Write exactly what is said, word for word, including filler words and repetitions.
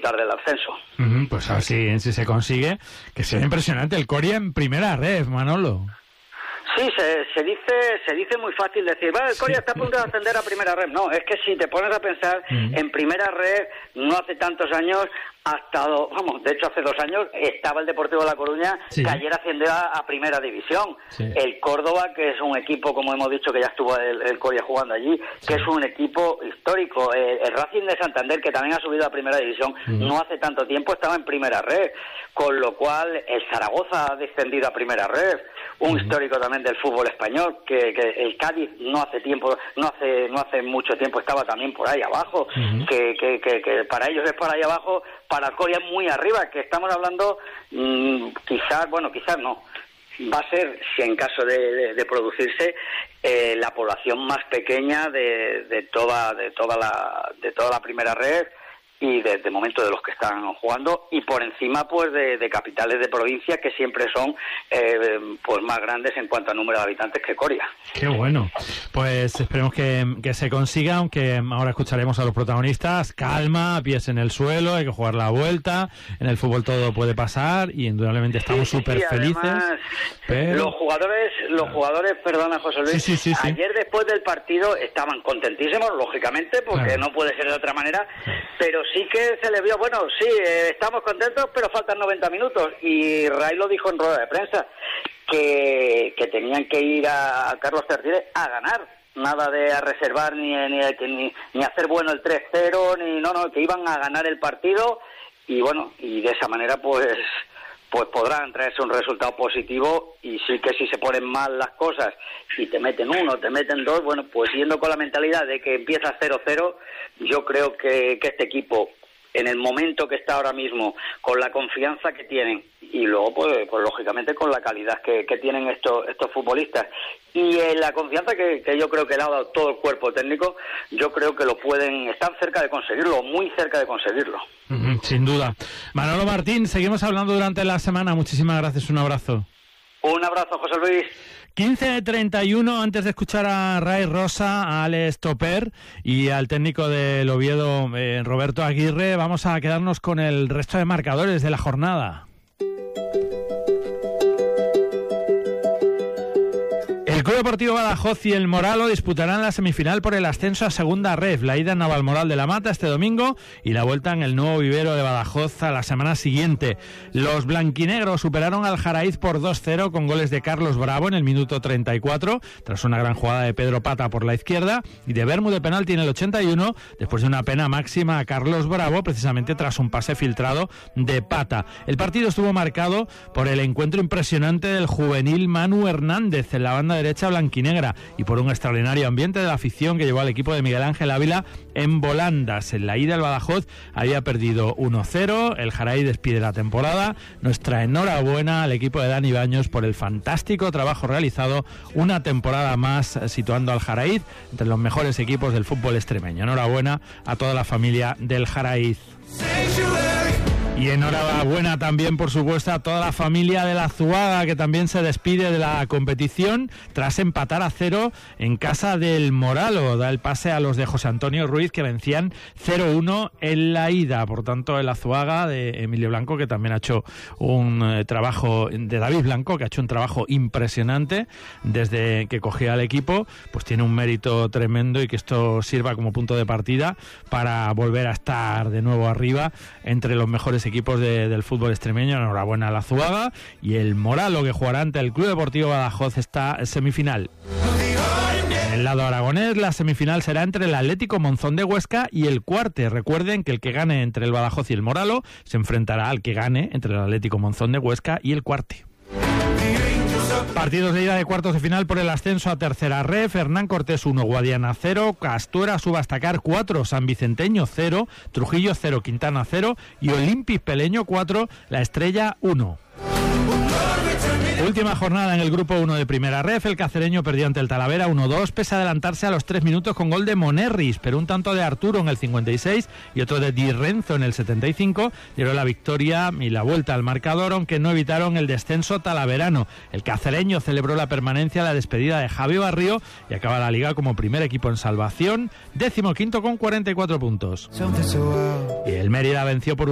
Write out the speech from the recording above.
disfrutar del ascenso. Uh-huh, pues a ver si, si se consigue, que sea impresionante el Coria en primera red, Manolo. Sí, se, se dice se dice muy fácil decir, vale, el Coria está a punto de ascender a primera red. No, es que si te pones a pensar, mm. en primera red, no hace tantos años, hasta, vamos, de hecho hace dos años, estaba el Deportivo de La Coruña, sí. que ayer ascendió a, a primera división. Sí. El Córdoba, que es un equipo, como hemos dicho, que ya estuvo el, el Coria jugando allí, sí. que es un equipo histórico. El, el Racing de Santander, que también ha subido a primera división, mm. no hace tanto tiempo estaba en primera red, con lo cual el Zaragoza ha descendido a primera red, un mm. histórico también del fútbol español, que, que el Cádiz no hace tiempo, no hace no hace mucho tiempo estaba también por ahí abajo, mm. que, que, que, que para ellos es por ahí abajo, para el Coria muy arriba, que estamos hablando, mmm, quizás, bueno, quizás no, va a ser, si en caso de, de, de producirse, eh, la población más pequeña de, de toda de toda la de toda la primera red, y de, de momento de los que están jugando, y por encima pues de, de capitales de provincia que siempre son eh, pues más grandes en cuanto a número de habitantes que Coria. Qué bueno, pues esperemos que, que se consiga, aunque ahora escucharemos a los protagonistas. Calma, pies en el suelo, hay que jugar la vuelta, en el fútbol todo puede pasar y indudablemente estamos súper sí, sí, felices. Además, pero... los jugadores, los jugadores, perdona José Luis, sí, sí, sí, ayer sí. después del partido estaban contentísimos, lógicamente, porque claro. no puede ser de otra manera, pero sí que se le vio, bueno, sí, eh, estamos contentos, pero faltan noventa minutos, y Ray lo dijo en rueda de prensa, que, que tenían que ir a, a Carlos Tercires a ganar, nada de a reservar, ni, ni, ni, ni hacer bueno el tres cero, ni no, no, que iban a ganar el partido, y bueno, y de esa manera pues pues podrán traerse un resultado positivo, y sí que si se ponen mal las cosas y te meten uno, te meten dos, bueno, pues yendo con la mentalidad de que empieza cero cero, yo creo que, que este equipo, en el momento que está ahora mismo, con la confianza que tienen, y luego pues, pues lógicamente con la calidad que, que tienen estos estos futbolistas, y eh, la confianza que, que yo creo que le ha dado todo el cuerpo técnico, yo creo que lo pueden, están cerca de conseguirlo, muy cerca de conseguirlo. Uh-huh, sin duda. Manolo Martín, seguimos hablando durante la semana, muchísimas gracias, un abrazo. Un abrazo, José Luis. quince treinta y uno, antes de escuchar a Ray Rosa, a Alex Toper y al técnico del Oviedo, eh, Roberto Aguirre, vamos a quedarnos con el resto de marcadores de la jornada. El Club Deportivo Badajoz y el Moralo disputarán la semifinal por el ascenso a Segunda Ref, la ida en Navalmoral de la Mata este domingo y la vuelta en el nuevo vivero de Badajoz a la semana siguiente. Los blanquinegros superaron al Jaraíz por dos cero con goles de Carlos Bravo en el minuto treinta y cuatro, tras una gran jugada de Pedro Pata por la izquierda, y de Bermú de penalti en el ochenta y uno, después de una pena máxima a Carlos Bravo, precisamente tras un pase filtrado de Pata. El partido estuvo marcado por el encuentro impresionante del juvenil Manu Hernández en la banda derecha blanquinegra y por un extraordinario ambiente de la afición que llevó al equipo de Miguel Ángel Ávila en volandas. En la ida el Badajoz había perdido uno cero, el Jaraíz despide la temporada. Nuestra enhorabuena al equipo de Dani Baños por el fantástico trabajo realizado, una temporada más situando al Jaraíz entre los mejores equipos del fútbol extremeño. Enhorabuena a toda la familia del Jaraíz. Y enhorabuena también, por supuesto, a toda la familia de la Azuaga, que también se despide de la competición tras empatar a cero en casa del Moralo. Da el pase a los de José Antonio Ruiz, que vencían cero uno en la ida. Por tanto, el Azuaga de Emilio Blanco, que también ha hecho un eh, trabajo, de David Blanco, que ha hecho un trabajo impresionante desde que cogió al equipo, pues tiene un mérito tremendo, y que esto sirva como punto de partida para volver a estar de nuevo arriba entre los mejores equipos de, del fútbol extremeño. Enhorabuena a la Azuaga, y el Moralo, que jugará ante el Club Deportivo Badajoz esta semifinal. En el lado aragonés, la semifinal será entre el Atlético Monzón de Huesca y el Cuarte. Recuerden que el que gane entre el Badajoz y el Moralo se enfrentará al que gane entre el Atlético Monzón de Huesca y el Cuarte. Partidos de ida de cuartos de final por el ascenso a Tercera Ref. Hernán Cortés uno, Guadiana cero, Castuera Subastacar cuatro, San Vicenteño cero, Trujillo cero, Quintana cero y Olimpis Peleño cuatro, La Estrella uno. Última jornada en el grupo uno de Primera Ref. El cacereño perdió ante el Talavera uno dos, pese a adelantarse a los tres minutos con gol de Monerris, pero un tanto de Arturo en el cincuenta y seis y otro de Di Renzo en el setenta y cinco dieron la victoria y la vuelta al marcador, aunque no evitaron el descenso talaverano. El cacereño celebró la permanencia, la despedida de Javi Barrio, y acaba la liga como primer equipo en salvación, décimo quinto con cuarenta y cuatro puntos. Y el Mérida venció por